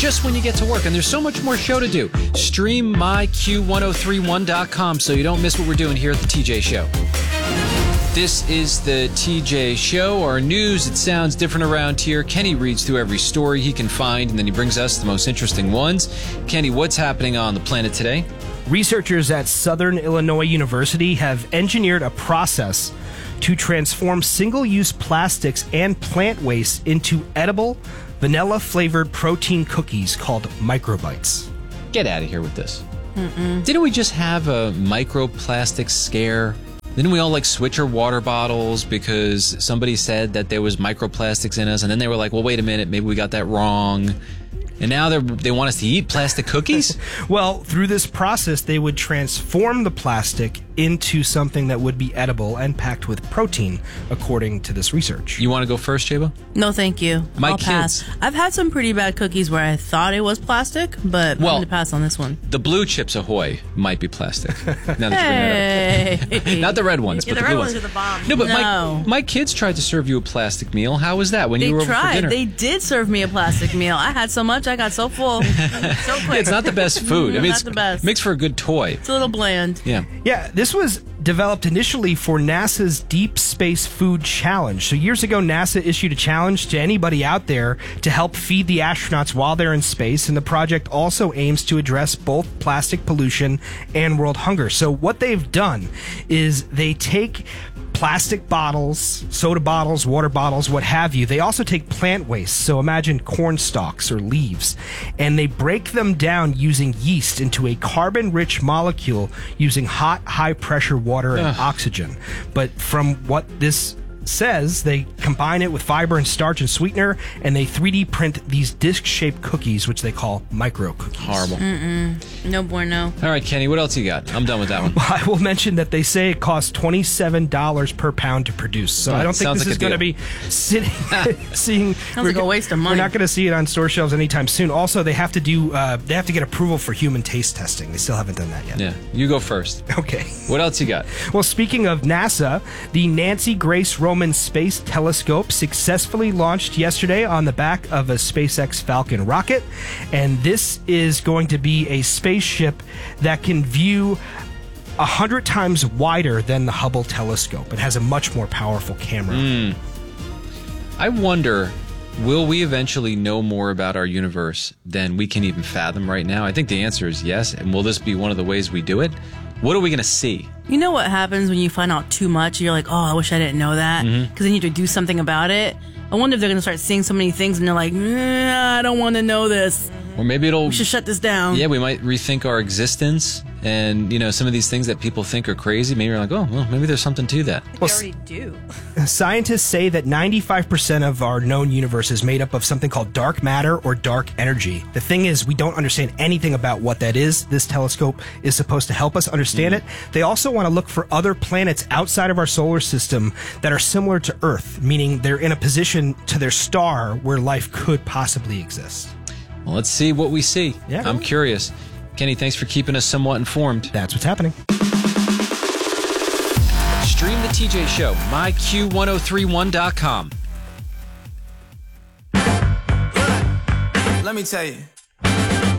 just when you get to work. And there's so much more show to do. Stream myq1031.com so you don't miss what we're doing here at the TJ Show. This is the TJ Show. Our news, it sounds different around here. Kenny reads through every story he can find, and then he brings us the most interesting ones. Kenny, what's happening on the planet today? Researchers at Southern Illinois University have engineered a process to transform single-use plastics and plant waste into edible, vanilla-flavored protein cookies called microbites. Get out of here with this. Didn't we just have a microplastic scare? Didn't we all switch our water bottles because somebody said that there was microplastics in us, and then they were like, well, wait a minute, maybe we got that wrong. And now they want us to eat plastic cookies? Well, through this process, they would transform the plastic into something that would be edible and packed with protein, according to this research. You want to go first, Jabo? No, thank you. I'll pass. I've had some pretty bad cookies where I thought it was plastic, but I'm going to pass on this one. The blue Chips Ahoy might be plastic. Now that you bring it up. Not the red ones, but the blue ones. Are the bomb. No, but my kids tried to serve you a plastic meal. How was that when you were over for dinner? They did serve me a plastic meal. I had so much, I got so full. So quick. It's not the best food. I mean, not the best. Makes for a good toy. It's a little bland. Yeah, this was developed initially for NASA's Deep Space Food Challenge. So years ago, NASA issued a challenge to anybody out there to help feed the astronauts while they're in space, and the project also aims to address both plastic pollution and world hunger. So what they've done is they take plastic bottles, soda bottles, water bottles, what have you. They also take plant waste, so imagine corn stalks or leaves, and they break them down using yeast into a carbon-rich molecule using hot, high-pressure water and oxygen. But from what this says, they combine it with fiber and starch and sweetener, and they 3D print these disc-shaped cookies, which they call micro cookies. Horrible. No bueno. All right, Kenny, what else you got? I'm done with that one. Well, I will mention that they say it costs $27 per pound to produce, so I don't think this is going to be seeing. Sounds like a waste of money. We're not going to see it on store shelves anytime soon. Also, they have to get approval for human taste testing. They still haven't done that yet. Yeah, you go first. Okay. What else you got? Well, speaking of NASA, the Nancy Grace Roman Space Telescope successfully launched yesterday on the back of a SpaceX Falcon rocket, and this is going to be a spaceship that can view 100 times wider than the Hubble telescope. It has a much more powerful camera. I wonder, will we eventually know more about our universe than we can even fathom right now? I think the answer is yes, and will this be one of the ways we do it? What are we going to see? You know what happens when you find out too much? You're like, oh, I wish I didn't know that. Because then you have to do something about it. I wonder if they're going to start seeing so many things and they're like, I don't want to know this. Or maybe we should shut this down. Yeah, we might rethink our existence. And, some of these things that people think are crazy, maybe you're like, oh, well, maybe there's something to that. We already do. Scientists say that 95% of our known universe is made up of something called dark matter or dark energy. The thing is, we don't understand anything about what that is. This telescope is supposed to help us understand it. They also want to look for other planets outside of our solar system that are similar to Earth, meaning they're in a position to their star where life could possibly exist. Well, let's see what we see. Yeah. I'm curious. Kenny, thanks for keeping us somewhat informed. That's what's happening. Stream the TJ Show, myq1031.com. Let me tell you.